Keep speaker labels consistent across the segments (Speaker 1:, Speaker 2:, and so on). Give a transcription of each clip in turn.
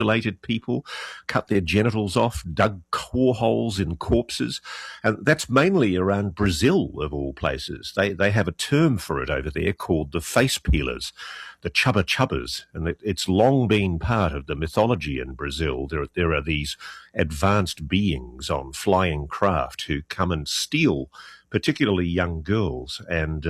Speaker 1: mutilated people, cut their genitals off, dug core holes in corpses. And that's mainly around Brazil, of all places. They have a term for it over there called the face peelers, the chubba chubbas, and it's long been part of the mythology in Brazil. There are these advanced beings on flying craft who come and steal particularly young girls, and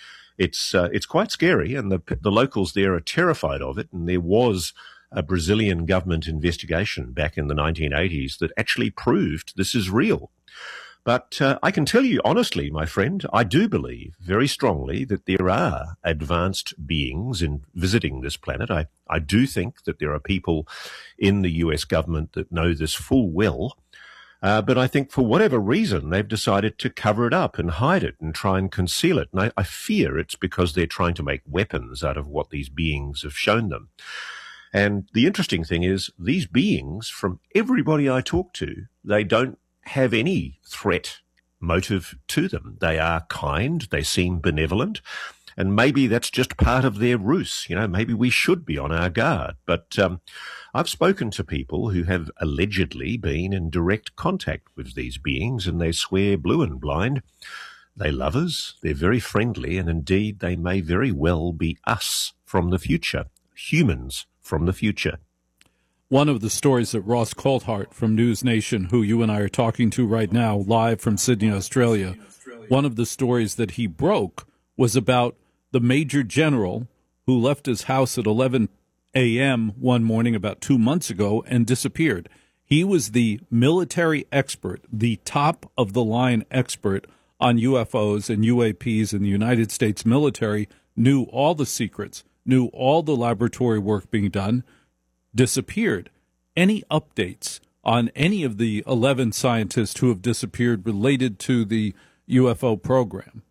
Speaker 1: it's quite scary, and the locals there are terrified of it. And there was a Brazilian government investigation back in the 1980s that actually proved this is real. But I can tell you honestly, my friend, I do believe very strongly that there are advanced beings in visiting this planet. I do think that there are people in the US government that know this full well. But I think for whatever reason, they've decided to cover it up and hide it and try and conceal it. And I fear it's because they're trying to make weapons out of what these beings have shown them. And the interesting thing is, these beings, from everybody I talk to, they don't have any threat motive to them. They are kind, they seem benevolent, and maybe that's just part of their ruse. You know, maybe we should be on our guard. But I've spoken to people who have allegedly been in direct contact with these beings, and they swear blue and blind they love us, they're very friendly, and indeed they may very well be us from the future, humans from the future.
Speaker 2: One of the stories that Ross Coulthart from News Nation, who you and I are talking to right now, live from Sydney, Australia, one of the stories that he broke was about the Major General who left his house at 11 a.m. one morning about 2 months ago and disappeared. He was the military expert, the top-of-the-line expert on UFOs and UAPs in the United States military, knew all the secrets, knew all the laboratory work being done, disappeared. Any updates on any of the 11 scientists who have disappeared related to the UFO program?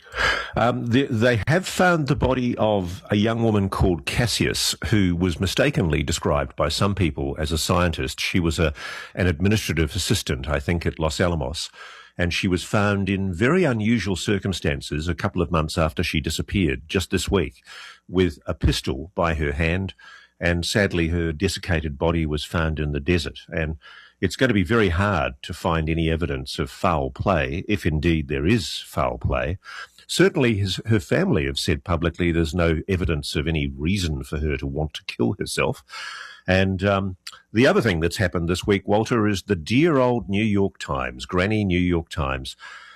Speaker 1: They have found the body of a young woman called Cassius, who was mistakenly described by some people as a scientist. She was an administrative assistant, I think, at Los Alamos, and she was found in very unusual circumstances a couple of months after she disappeared, just this week, with a pistol by her hand, and sadly her desiccated body was found in the desert. And it's going to be very hard to find any evidence of foul play, if indeed there is foul play. Certainly her family have said publicly there's no evidence of any reason for her to want to kill herself. And the other thing that's happened this week, Walter, is the dear old New York Times, Granny New York Times.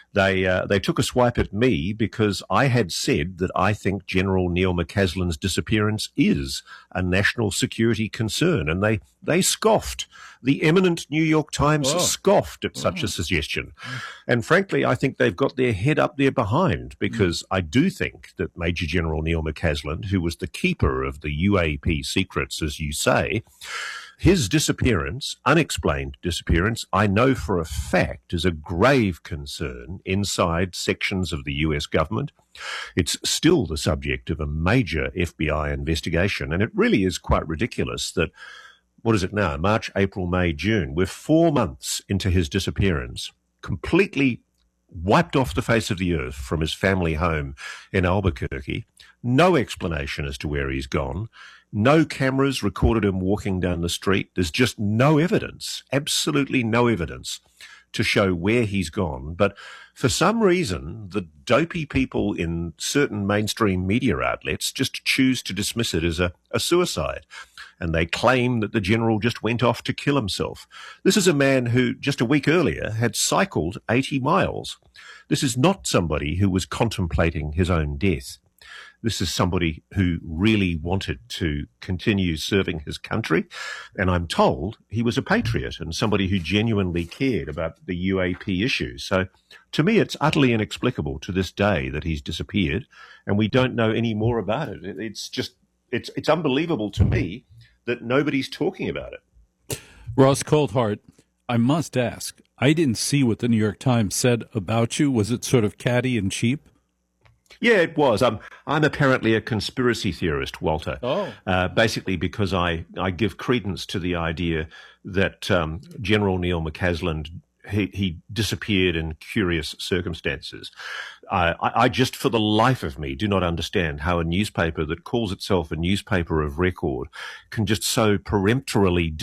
Speaker 1: They took a swipe at me because I had said that I think General Neil McCaslin's disappearance is a national security concern, and they scoffed. The eminent New York Times scoffed at such a suggestion. And frankly, I think they've got their head up there behind, because I do think that Major General Neil McCaslin, who was the keeper of the UAP secrets, as you say, his disappearance, unexplained disappearance, I know for a fact is a grave concern inside sections of the US government. It's still the subject of a major FBI investigation, and it really is quite ridiculous that, what is it now, March, April, May, June, we're 4 months into his disappearance, completely wiped off the face of the earth from his family home in Albuquerque, no explanation as to where he's gone. No cameras recorded him walking down the street. There's just no evidence, absolutely no evidence to show where he's gone. But for some reason, the dopey people in certain mainstream media outlets just choose to dismiss it as a suicide. And they claim that the general just went off to kill himself. This is a man who just a week earlier had cycled 80 miles. This is not somebody who was contemplating his own death. This is somebody who really wanted to continue serving his country. And I'm told he was a patriot and somebody who genuinely cared about the UAP issue. So to me, it's utterly inexplicable to this day that he's disappeared and we don't know any more about it. It's unbelievable to me that nobody's talking about it.
Speaker 2: Ross Coulthart, I must ask, I didn't see what the New York Times said about you. Was it sort of catty and cheap?
Speaker 1: Yeah, it was. I'm apparently a conspiracy theorist, Walter. Basically because I give credence to the idea that General Neil McCaslin he disappeared in curious circumstances. I just, for the life of me, do not understand how a newspaper that calls itself a newspaper of record can just so peremptorily